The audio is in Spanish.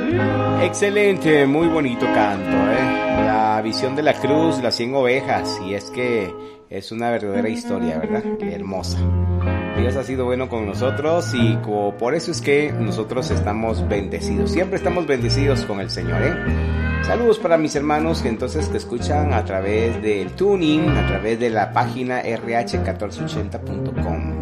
Excelente, muy bonito canto, La visión de la cruz, las 100 ovejas, y es que es una verdadera historia, ¿verdad? Qué hermosa. Dios ha sido bueno con nosotros y por eso es que nosotros estamos bendecidos. Siempre estamos bendecidos con el Señor, Saludos para mis hermanos que entonces te escuchan a través del tuning, a través de la página rh1480.com.